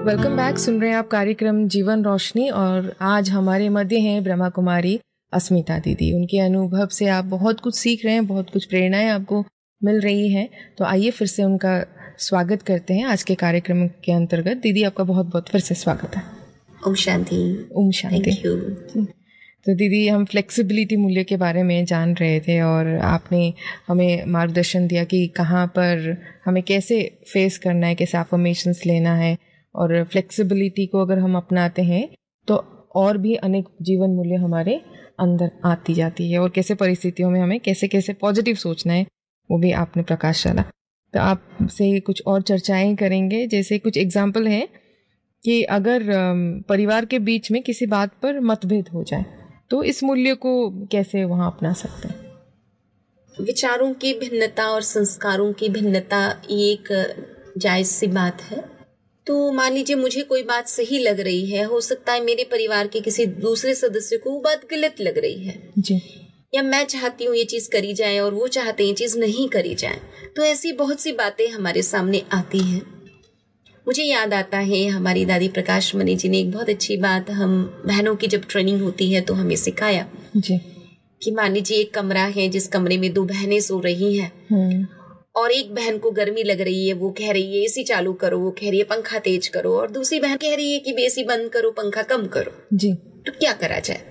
Welcome back. सुन रहे हैं आप कार्यक्रम जीवन रोशनी और आज हमारे मध्य हैं ब्रह्मा कुमारी अस्मिता दीदी। उनके अनुभव से आप बहुत कुछ सीख रहे हैं, बहुत कुछ प्रेरणाएं आपको मिल रही हैं। तो आइए फिर से उनका स्वागत करते हैं आज के कार्यक्रम के अंतर्गत। दीदी आपका बहुत बहुत फिर से स्वागत है। ओम शांति। ओम शांति। Thank you. तो दीदी हम फ्लेक्सिबिलिटी मूल्य के बारे में जान रहे थे और आपने हमें मार्गदर्शन दिया कि कहाँ पर हमें कैसे फेस करना है, कैसे अफर्मेशंस लेना है। और फ्लेक्सिबिलिटी को अगर हम अपनाते हैं तो और भी अनेक जीवन मूल्य हमारे अंदर आती जाती है और कैसे परिस्थितियों में हमें कैसे कैसे पॉजिटिव सोचना है वो भी आपने प्रकाश डाला। तो आपसे कुछ और चर्चाएं करेंगे, जैसे कुछ एग्जाम्पल है कि अगर परिवार के बीच में किसी बात पर मतभेद हो जाए तो इस मूल्य को कैसे वहाँ अपना सकते हैं। विचारों की भिन्नता और संस्कारों की भिन्नता ये एक जायज सी बात है। तो मान लीजिए मुझे कोई बात सही लग रही है, हो सकता है मेरे परिवार के किसी दूसरे सदस्य को वो बात गलत लग रही है जी, या मैं चाहती हूँ ये चीज करी जाए और वो चाहते हैं ये चीज नहीं करी जाए। तो ऐसी बहुत सी बातें हमारे सामने आती हैं। मुझे याद आता है हमारी दादी प्रकाश मणि जी ने एक बहुत अच्छी बात हम बहनों की जब ट्रेनिंग होती है तो हमें सिखाया जी, कि मान लीजिए एक कमरा है जिस कमरे में दो बहनें सो रही हैं और एक बहन को गर्मी लग रही है, वो कह रही है एसी चालू करो, वो कह रही है पंखा तेज करो, और दूसरी बहन कह रही है कि एसी बंद करो, पंखा कम करो। जी। तो क्या करा जाए?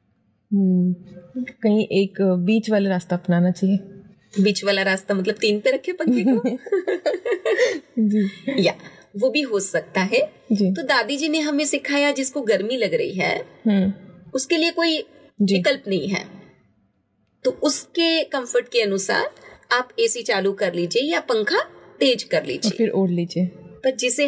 कहीं एक बीच वाला रास्ता अपनाना चाहिए। बीच वाला रास्ता मतलब 3 पे रखे पंखे को जी, या वो भी हो सकता है जी। तो दादी जी ने हमें सिखाया जिसको गर्मी लग रही है उसके लिए कोई विकल्प नहीं है, तो उसके कंफर्ट के अनुसार आप एसी चालू कर लीजिए या पंखा तेज कर लीजिए और फिर ओढ़ लीजिए। पर जिसे